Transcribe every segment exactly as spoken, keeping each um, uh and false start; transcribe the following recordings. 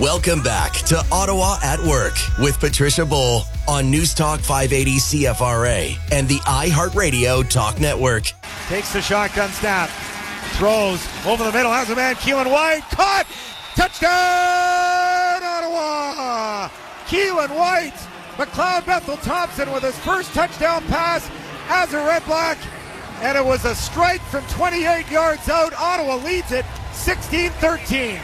Welcome back to Ottawa at Work with Patricia Bull on News Talk five eighty C F R A and the iHeartRadio Talk Network. Takes the shotgun snap, throws over the middle, has a man, Keelan White, caught, touchdown Ottawa! Keelan White, McLeod Bethel Thompson with his first touchdown pass as a Red Black, and it was a strike from twenty-eight yards out. Ottawa leads it sixteen thirteen.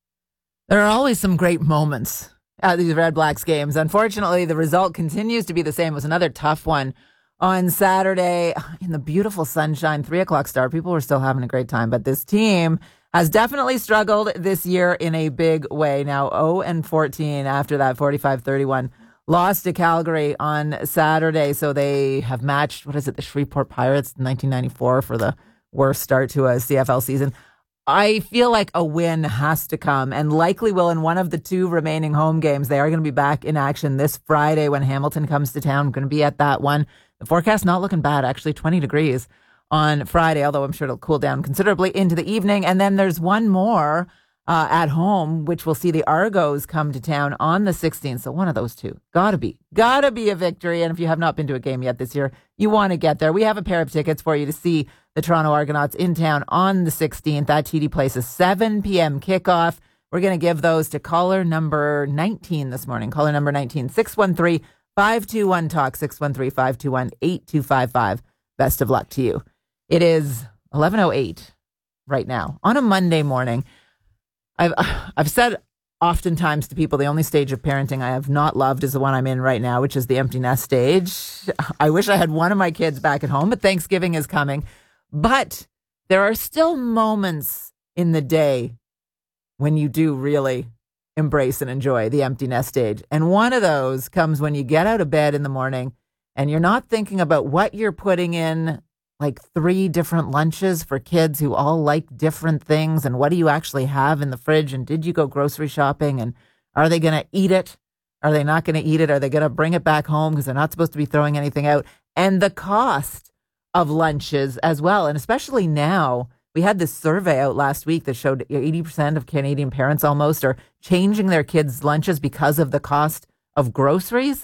There are always some great moments at these Red Blacks games. Unfortunately, the result continues to be the same. It was another tough one on Saturday in the beautiful sunshine, three o'clock start. People were still having a great time, but this team has definitely struggled this year in a big way. Now oh and fourteen after that forty-five thirty-one loss to Calgary on Saturday. So they have matched, what is it, the Shreveport Pirates in nineteen ninety-four for the worst start to a C F L season. I feel like a win has to come and likely will in one of the two remaining home games. They are going to be back in action this Friday when Hamilton comes to town. I'm going to be at that one. The forecast not looking bad, actually twenty degrees on Friday, although I'm sure it'll cool down considerably into the evening. And then there's one more uh, at home, which will see the Argos come to town on the sixteenth. So one of those two. Gotta be. Gotta be a victory. And if you have not been to a game yet this year, you want to get there. We have a pair of tickets for you to see the Toronto Argonauts in town on the sixteenth at T D Place, a seven p.m. kickoff. We're going to give those to caller number nineteen this morning. Caller number nineteen, six one three, five two one, talk, six one three, five two one, eight two five five. Best of luck to you. It is eleven oh eight right now on a Monday morning. I've I've said oftentimes to people the only stage of parenting I have not loved is the one I'm in right now, which is the empty nest stage. I wish I had one of my kids back at home, but Thanksgiving is coming. But there are still moments in the day when you do really embrace and enjoy the empty nest stage. And one of those comes when you get out of bed in the morning and you're not thinking about what you're putting in, like three different lunches for kids who all like different things. And what do you actually have in the fridge? And did you go grocery shopping? And are they going to eat it? Are they not going to eat it? Are they going to bring it back home because they're not supposed to be throwing anything out? And the cost of lunches as well. And especially now, we had this survey out last week that showed eighty percent of Canadian parents almost are changing their kids' lunches because of the cost of groceries.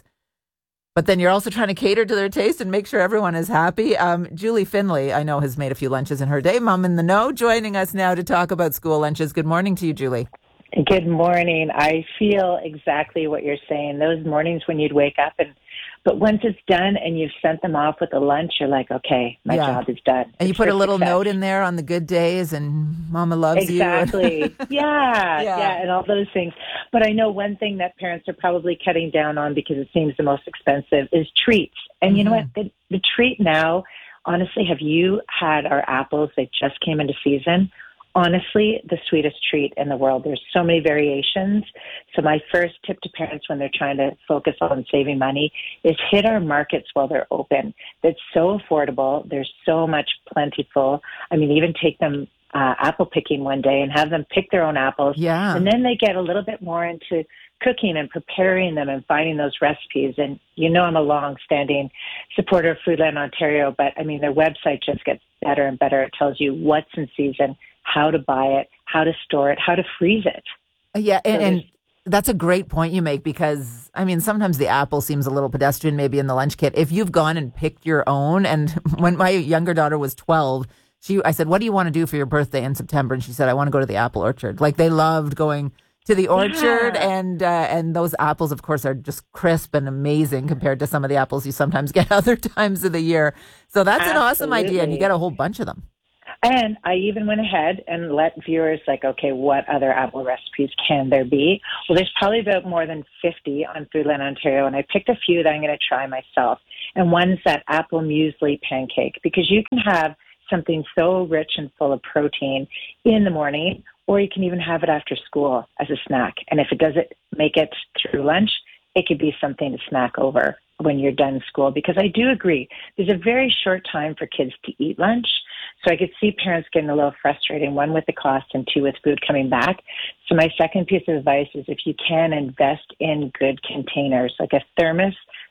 But then you're also trying to cater to their taste and make sure everyone is happy. Um, Julie Finley, I know, has made a few lunches in her day. Mom in the Know, joining us now to talk about school lunches. Good morning to you, Julie. Good morning. I feel exactly what you're saying. Those mornings when you'd wake up and But once it's done and you've sent them off with a lunch, you're like, okay, my yeah. job is done. And you it's put a little success. note in there on the good days and Mama loves exactly. you. Exactly. yeah, yeah, yeah, and all those things. But I know one thing that parents are probably cutting down on because it seems the most expensive is treats. And mm-hmm. you know what? The, the treat now, honestly, have you had our apples? They just came into season. Honestly, the sweetest treat in the world. There's so many variations. So my first tip to parents when they're trying to focus on saving money is hit our markets while they're open. It's so affordable. There's so much plentiful. I mean, even take them uh, apple picking one day and have them pick their own apples. Yeah. And then they get a little bit more into cooking and preparing them and finding those recipes. And you know I'm a long-standing supporter of Foodland Ontario, but I mean, their website just gets better and better. It tells you what's in season, how to buy it, how to store it, how to freeze it. Yeah, and, so and that's a great point you make because, I mean, sometimes the apple seems a little pedestrian maybe in the lunch kit. If you've gone and picked your own, and when my younger daughter was twelve, she, I said, what do you want to do for your birthday in September? And she said, I want to go to the apple orchard. Like, they loved going to the orchard, yeah. and uh, and those apples, of course, are just crisp and amazing compared to some of the apples you sometimes get other times of the year. So that's Absolutely. An awesome idea, and you get a whole bunch of them. And I even went ahead and let viewers like, okay, what other apple recipes can there be? Well, there's probably about more than fifty on Foodland Ontario, and I picked a few that I'm going to try myself. And one's that apple muesli pancake, because you can have something so rich and full of protein in the morning, or you can even have it after school as a snack. And if it doesn't make it through lunch, it could be something to snack over when you're done school. Because I do agree, there's a very short time for kids to eat lunch. So I could see parents getting a little frustrated, one with the cost and two with food coming back. So my second piece of advice is if you can invest in good containers, like a thermos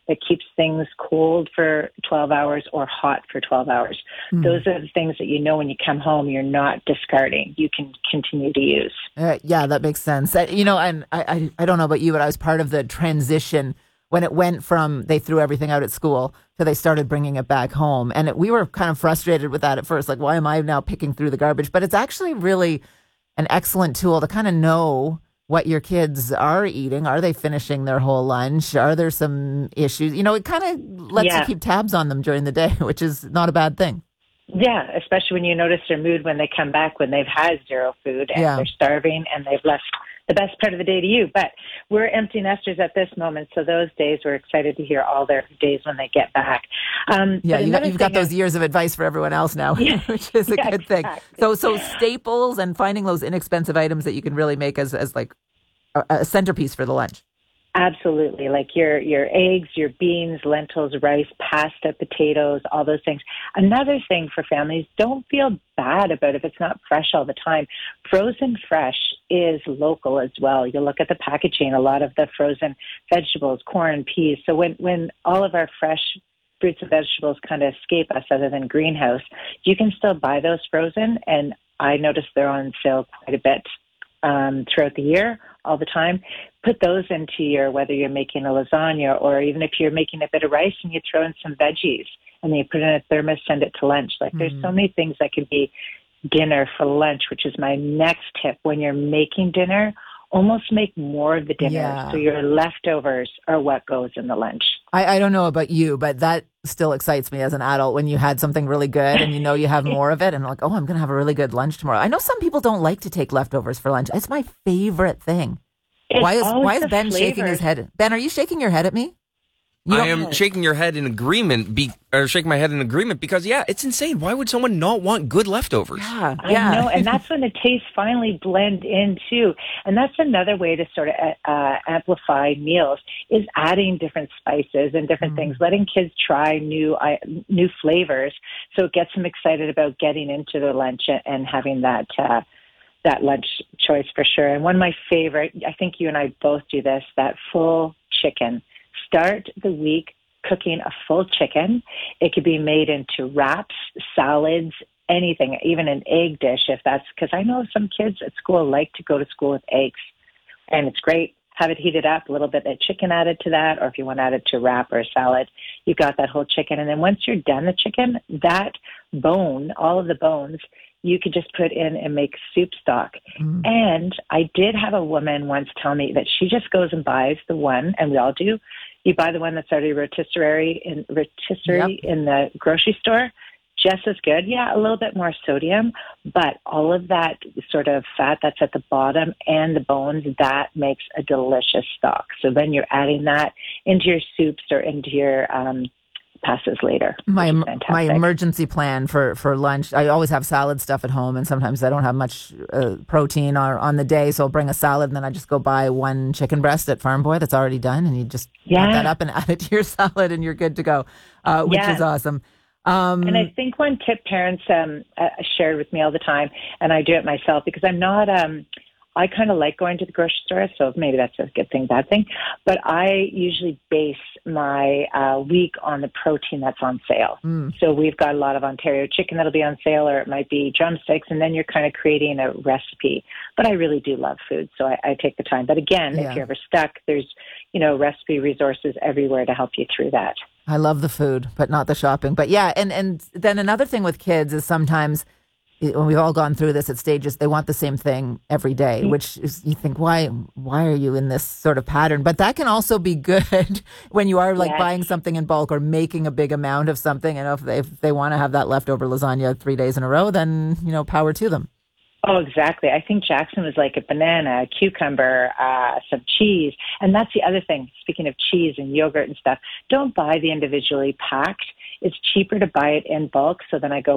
that keeps things cold for twelve hours or hot for twelve hours. Mm. Those are the things that you know when you come home you're not discarding. You can continue to use. Uh, yeah, that makes sense. Uh, you know, and I, I, I don't know about you, but I was part of the transition when it went from they threw everything out at school to they started bringing it back home. And it, we were kind of frustrated with that at first. Like, why am I now picking through the garbage? But it's actually really an excellent tool to kind of know what your kids are eating. Are they finishing their whole lunch? Are there some issues? You know, it kind of lets yeah. you keep tabs on them during the day, which is not a bad thing. Yeah, especially when you notice their mood when they come back, when they've had zero food and yeah. they're starving and they've left the best part of the day to you. But we're empty nesters at this moment, so those days we're excited to hear all their days when they get back. Um, yeah, you got, you've got those I, years of advice for everyone else now, yeah, which is a yeah, good thing. Exactly. So, so staples and finding those inexpensive items that you can really make as, as like a, a centerpiece for the lunch. Absolutely. Like your, your eggs, your beans, lentils, rice, pasta, potatoes, all those things. Another thing for families, don't feel bad about if it's not fresh all the time. Frozen fresh is local as well. You look at the packaging, a lot of the frozen vegetables, corn, peas. So when, when all of our fresh fruits and vegetables kind of escape us other than greenhouse, you can still buy those frozen. And I notice they're on sale quite a bit um, throughout the year, all the time. Put those into your, whether you're making a lasagna or even if you're making a bit of rice and you throw in some veggies and then you put it in a thermos, send it to lunch. Like mm-hmm. there's so many things that could be dinner for lunch, which is my next tip. When you're making dinner, almost make more of the dinner. Yeah. So your leftovers are what goes in the lunch. I, I don't know about you, but that still excites me as an adult when you had something really good and you know you have more of it and like, oh, I'm going to have a really good lunch tomorrow. I know some people don't like to take leftovers for lunch. It's my favorite thing. It's why is why is Ben flavors. shaking his head? Ben, are you shaking your head at me? You I am know. shaking your head in agreement, be, or shaking my head in agreement because, yeah, it's insane. Why would someone not want good leftovers? Yeah, I yeah. know, and that's when the tastes finally blend in, too. And that's another way to sort of uh, amplify meals is adding different spices and different mm. things, letting kids try new uh, new flavors so it gets them excited about getting into their lunch and having that uh, that lunch choice for sure. And one of my favorite, I think you and I both do this, that full chicken. Start the week cooking a full chicken. It could be made into wraps, salads, anything, even an egg dish if that's, because I know some kids at school like to go to school with eggs. And it's great. Have it heated up, a little bit of chicken added to that, or if you want to add it to a wrap or a salad, you've got that whole chicken. And then once you're done the chicken, that bone, all of the bones, you could just put in and make soup stock. Mm. And I did have a woman once tell me that she just goes and buys the one, and we all do. You buy the one that's already rotisserie in, rotisserie yep. in the grocery store, just as good. Yeah, a little bit more sodium, but all of that sort of fat that's at the bottom and the bones, that makes a delicious stock. So then you're adding that into your soups or into your um passes later. My my emergency plan for, for lunch, I always have salad stuff at home, and sometimes I don't have much uh, protein or, on the day, so I'll bring a salad, and then I just go buy one chicken breast at Farm Boy that's already done, and you just yeah. cut that up and add it to your salad, and you're good to go, uh, which yeah. is awesome. Um, and I think one tip parents um, uh, shared with me all the time, and I do it myself because I'm not... Um, I kind of like going to the grocery store, so maybe that's a good thing, bad thing. But I usually base my uh, week on the protein that's on sale. Mm. So we've got a lot of Ontario chicken that'll be on sale, or it might be drumsticks, and then you're kind of creating a recipe. But I really do love food, so I, I take the time. But again, yeah. if you're ever stuck, there's, you know, recipe resources everywhere to help you through that. I love the food, but not the shopping. But yeah, and, and then another thing with kids is sometimes... when we've all gone through this at stages, they want the same thing every day, which is, you think, why why are you in this sort of pattern? But that can also be good when you are like yes. buying something in bulk or making a big amount of something. And if they, if they want to have that leftover lasagna three days in a row, then, you know, power to them. Oh, exactly. I think Jackson was like a banana, a cucumber, uh, some cheese. And that's the other thing. Speaking of cheese and yogurt and stuff, don't buy the individually packed. It's cheaper to buy it in bulk. So then I go